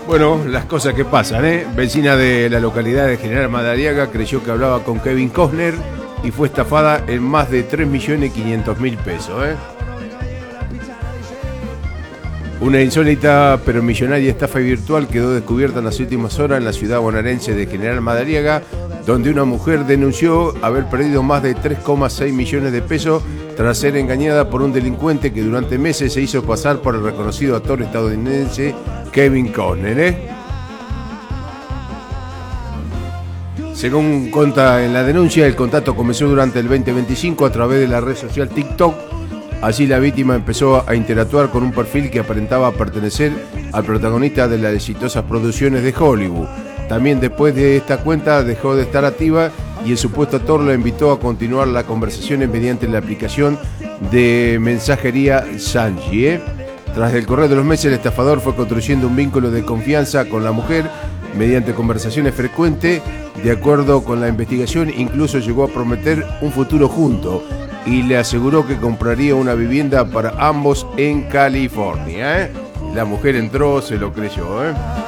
Bueno, las cosas que pasan, ¿eh? Vecina de la localidad de General Madariaga creyó que hablaba con Kevin Costner y fue estafada en más de 3.500.000 pesos, ¿eh? Una insólita pero millonaria estafa virtual quedó descubierta en las últimas horas en la ciudad bonaerense de General Madariaga, donde una mujer denunció haber perdido más de 3,6 millones de pesos tras ser engañada por un delincuente que durante meses se hizo pasar por el reconocido actor estadounidense Kevin Costner, ¿eh? Según consta en la denuncia, el contacto comenzó durante el 2025 a través de la red social TikTok. Allí la víctima empezó a interactuar con un perfil que aparentaba pertenecer al protagonista de las exitosas producciones de Hollywood. También después de esta cuenta dejó de estar activa y el supuesto actor la invitó a continuar las conversaciones mediante la aplicación de mensajería Sanji, ¿eh? Tras el correr de los meses, el estafador fue construyendo un vínculo de confianza con la mujer mediante conversaciones frecuentes. De acuerdo con la investigación, incluso llegó a prometer un futuro juntos y le aseguró que compraría una vivienda para ambos en California, ¿eh? La mujer entró, se lo creyó, ¿eh?